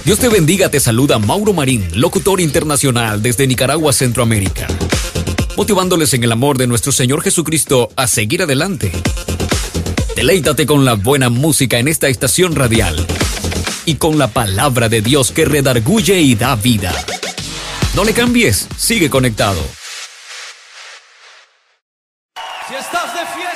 Dios te bendiga, te saluda Mauro Marín, locutor internacional desde Nicaragua, Centroamérica, motivándoles en el amor de nuestro Señor Jesucristo a seguir adelante. Deleítate con la buena música en esta estación radial y con la palabra de Dios que redarguye y da vida. No le cambies, sigue conectado. Si estás de fiesta,